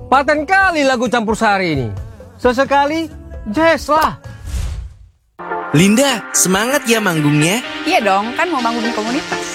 Paten kali lagu campur sari ini. Sesekali jazz lah. Linda, semangat ya manggungnya. Iya dong, kan mau bangun komunitas.